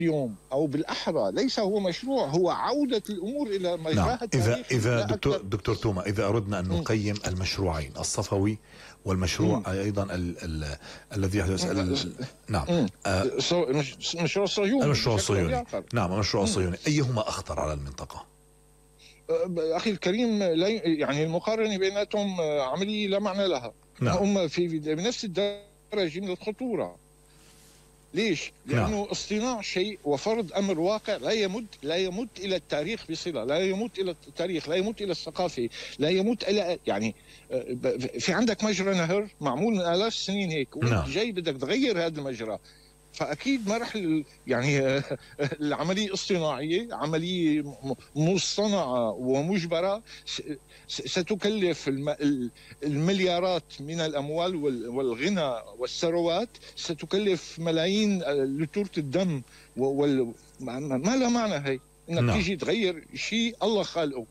اليوم، أو بالأحرى ليس هو مشروع، هو عودة الأمور إلى مجراها التاريخي. إذا دكتور توما، إذا أردنا أن نقيم المشروعين، الصفوي والمشروع أيضا الذي يحدث نعم المشروع الصهيوني. المشروع الصهيوني، نعم المشروع الصهيوني، أيهما أخطر على المنطقة؟ أخي الكريم، يعني المقارنة بيناتهم عملية لا معنى لها. نعم. هم بنفس الدرجة من الخطورة. ليش؟ لأنه اصطناع شيء وفرض أمر واقع لا يمت إلى التاريخ بصلة، لا يمت إلى التاريخ، لا يمت إلى الثقافة، لا يمت إلى، يعني في عندك مجرى نهر معمول من آلاف السنين هيك، وانت جاي بدك تغير هذا المجرى، فأكيد ما رح يعني العملية اصطناعية، عملية مصطنعة ومجبرة، ستكلف المليارات من الأموال والغنى والثروات، ستكلف ملايين لتورة الدم، ما لا معنى هي انك تيجي تغير شيء الله خالقه.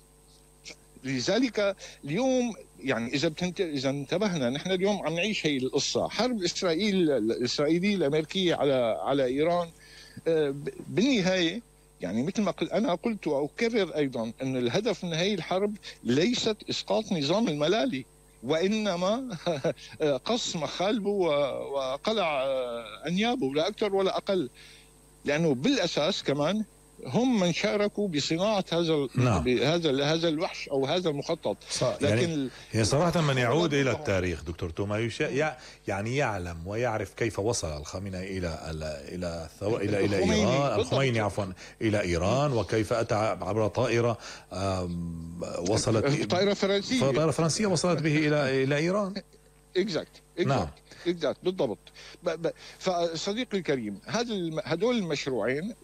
لذلك اليوم يعني إذا انتبهنا، نحن اليوم عم نعيش هي القصة، حرب الإسرائيلية الأمريكية على إيران. بالنهاية يعني مثل ما أنا قلت وأكرر أيضا أن الهدف من هذه الحرب ليست إسقاط نظام الملالي، وإنما قص مخالبه وقلع أنيابه، لا أكثر ولا أقل. لأنه بالأساس كمان هم من شاركوا بصناعة هذا الوحش أو هذا المخطط. لكن يعني صراحة من يعود إلى التاريخ دكتور توما يعني يعلم ويعرف كيف وصل الخامنئي إلى إيران، الخميني عفوا إلى إيران، وكيف أتى عبر طائرة وصلت، طائرة فرنسية وصلت به إلى إيران. نعم بالضبط. فصديقي الكريم، هدول المشروعين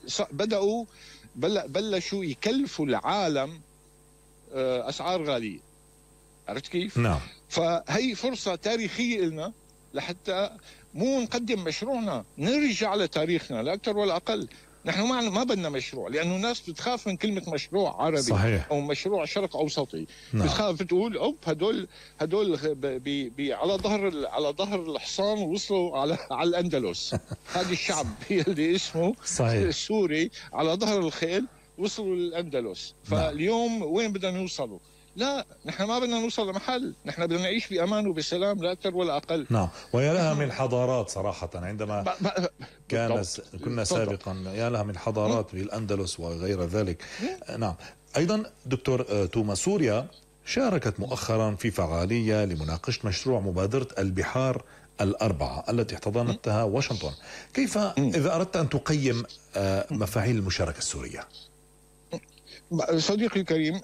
بلشوا يكلفوا العالم أسعار غالية، عرفت كيف؟ نعم. فهي فرصة تاريخية لنا لحتى مو نقدم مشروعنا، نرجع على تاريخنا لا أكثر ولا أقل. نحن ما بدنا مشروع، لأنه الناس بتخاف من كلمة مشروع عربي. صحيح. أو مشروع شرق أوسطي. نعم. بتخاف، بتقول هدول على ظهر الحصان وصلوا على الأندلس. هذا الشعب اللي اسمه صحيح. السوري على ظهر الخيل وصلوا للأندلس. فاليوم وين بدنا نوصلوا؟ لا، نحن ما بدنا نوصل لمحل، نحن بدنا نعيش بأمان وبسلام لا أكثر ولا أقل. نعم. ويا لها من حضارات صراحة، عندما كنا سابقا يا لها من حضارات بالأندلس وغير ذلك. نعم. أيضا دكتور توما، سوريا شاركت مؤخرا في فعالية لمناقشة مشروع مبادرة البحار الأربعة التي احتضنتها واشنطن. كيف إذا أردت أن تقيم مفاعيل المشاركة السورية؟ صديقي الكريم،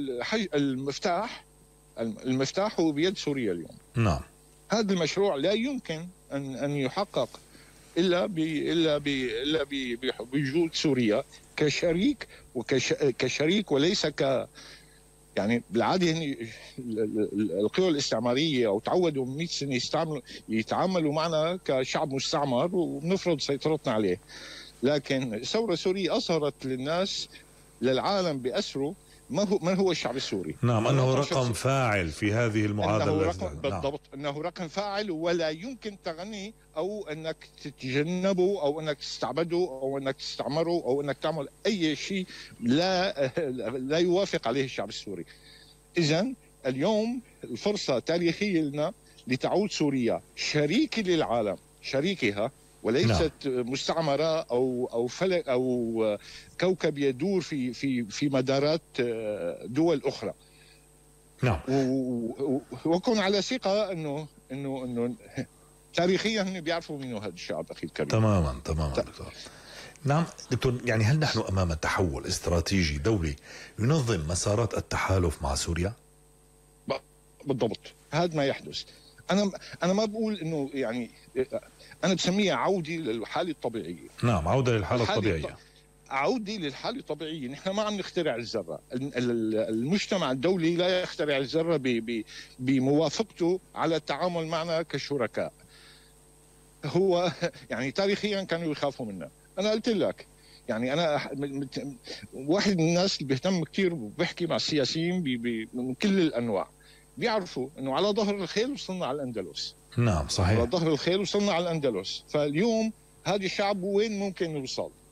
المفتاح هو بيد سوريا اليوم. نعم. هذا المشروع لا يمكن أن يحقق إلا بوجود سوريا كشريك وليس يعني بالعاده القوى الاستعماريه او تعودوا من 100 سنه يتعاملوا معنا كشعب مستعمر وبنفرض سيطرتنا عليه. لكن الثوره السوريه اظهرت للناس، للعالم بأسره، من هو الشعب السوري. نعم. أنه رقم فاعل في هذه المعادلة. بالضبط. أنه رقم فاعل ولا يمكن تغني أو أنك تتجنبه أو أنك تستعبده أو أنك تستعمره أو أنك تعمل أي شيء لا يوافق عليه الشعب السوري. إذن اليوم الفرصة تاريخية لنا لتعود سوريا شريكة للعالم، شريكها، وليست مستعمرة أو فلك أو كوكب يدور في مدارات دول أخرى. نعم. وكون على ثقة إنه تاريخيا هم بيعرفوا منه هذا الشعب أخي الكريم. تماما دكتور. نعم دكتور، يعني هل نحن أمام تحول استراتيجي دولي ينظم مسارات التحالف مع سوريا؟ بالضبط، هذا ما يحدث. أنا ما بقول إنه، يعني أنا بسميها عودة للحالة الطبيعية. نعم، عودة للحالة الطبيعية. عودة للحالة الطبيعية. نحن ما عم نخترع الذرة، المجتمع الدولي لا يخترع الذرة بموافقته على التعامل معنا كشركاء. هو يعني تاريخيا كانوا يخافوا منا. أنا قلت لك، يعني أنا واحد من الناس اللي بيهتم كتير وبحكي مع السياسيين من كل الأنواع، بيعرفوا أنه على ظهر الخيل وصلنا على الأندلس. نعم صحيح. على ظهر الخيل وصلنا على الأندلس. فاليوم هذا الشعب وين ممكن يوصل؟